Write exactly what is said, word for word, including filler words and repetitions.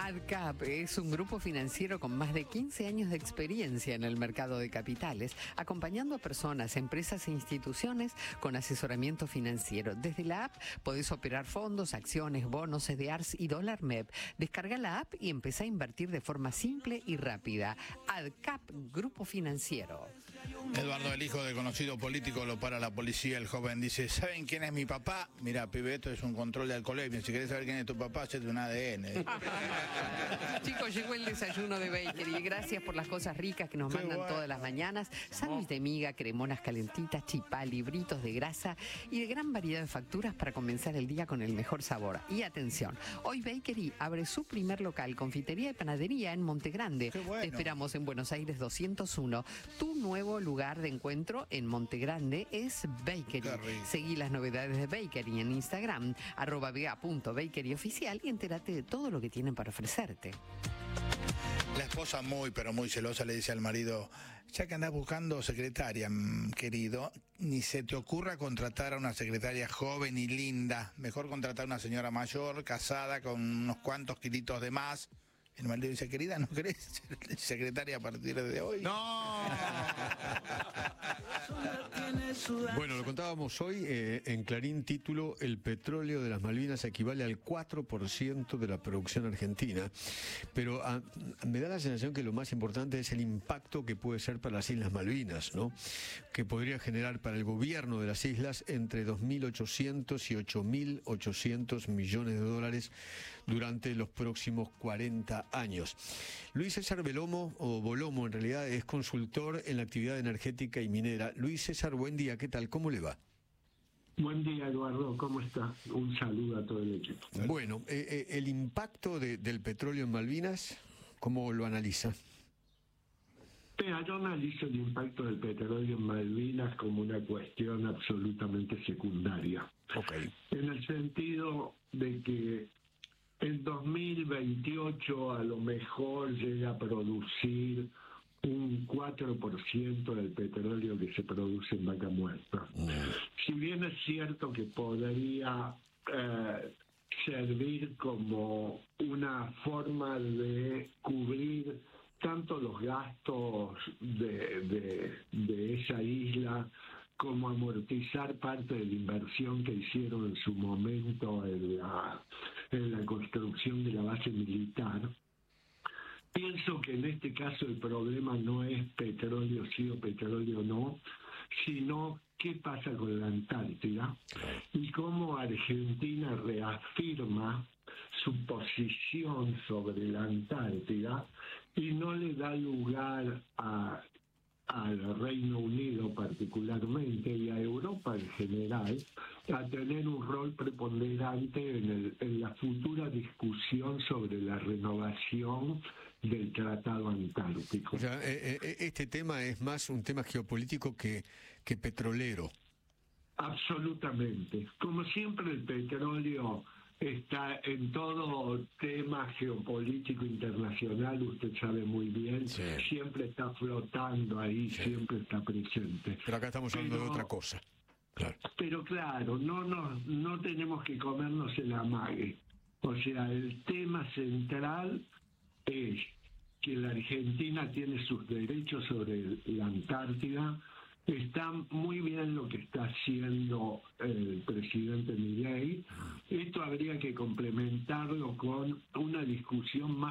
AdCap es un grupo financiero con más de quince años de experiencia en el mercado de capitales, acompañando a personas, empresas e instituciones con asesoramiento financiero. Desde la app podés operar fondos, acciones, bonos, C D Rs y dólar M E P. Descarga la app y empezá a invertir de forma simple y rápida. AdCap, Grupo Financiero. Eduardo, el hijo de conocido político, lo para la policía. El joven dice: ¿saben quién es mi papá? Mira, pibe, esto es un control de alcoholemia. Si querés saber quién es tu papá, hacete un A D N. Chicos, llegó el desayuno de Bakery. Gracias por las cosas ricas que nos Qué mandan bueno. todas las mañanas. Sándwich de miga, cremonas calentitas, chipá, libritos de grasa y de gran variedad de facturas para comenzar el día con el mejor sabor. Y atención, hoy Bakery abre su primer local, confitería y panadería en Monte Grande. Qué bueno. Te esperamos en Buenos Aires doscientos uno. Tu nuevo lugar de encuentro en Monte Grande es Bakery. Qué rico. Seguí las novedades de Bakery en Instagram, arroba ba.bakery oficial, y entérate de todo lo que tienen para ofrecerte. La esposa, muy pero muy celosa, le dice al marido: ya que andás buscando secretaria, mm, querido, ni se te ocurra contratar a una secretaria joven y linda. Mejor contratar a una señora mayor, casada, con unos cuantos kilitos de más. El marido dice: querida, ¿no querés ser secretaria a partir de hoy? ¡No! Bueno, lo contábamos hoy eh, en Clarín, título: el petróleo de las Malvinas equivale al cuatro por ciento de la producción argentina. Pero a, me da la sensación que lo más importante es el impacto que puede ser para las Islas Malvinas, ¿no? Que podría generar para el gobierno de las islas entre dos mil ochocientos y ocho mil ochocientos millones de dólares durante los próximos cuarenta años. Luis César Belomo, o Bolomo en realidad, es consultor en la actividad energética y minera. Luis César, buen día, ¿qué tal? ¿Cómo le va? Buen día, Eduardo, ¿cómo está? Un saludo a todo el equipo. Bueno, eh, eh, el impacto de, del petróleo en Malvinas, ¿cómo lo analiza? Mira, yo analizo el impacto del petróleo en Malvinas como una cuestión absolutamente secundaria. Ok. En el sentido de que en dos mil veintiocho a lo mejor llega a producir un cuatro por ciento del petróleo que se produce en Vaca Muerta. Mm. Si bien es cierto que podría eh, servir como una forma de cubrir tanto los gastos de, de, de esa isla como amortizar parte de la inversión que hicieron en su momento en la, en la construcción de la base militar. Pienso que en este caso el problema no es petróleo sí o petróleo no, sino qué pasa con la Antártida y cómo Argentina reafirma su posición sobre la Antártida y no le da lugar a al Reino Unido particularmente y a Europa en general a tener un rol preponderante en, el, en la futura discusión sobre la renovación del Tratado Antártico. O sea, eh, eh, este tema es más un tema geopolítico que, que petrolero. Absolutamente. Como siempre, el petróleo está en todo tema geopolítico internacional, usted sabe muy bien, sí. Siempre está flotando ahí, sí. Siempre está presente. Pero acá estamos hablando pero, de otra cosa. Claro. Pero claro, no, no, no tenemos que comernos el amague. O sea, el tema central es que la Argentina tiene sus derechos sobre la Antártida. Está muy bien lo que está haciendo el presidente Milei. Esto habría que complementarlo con una discusión más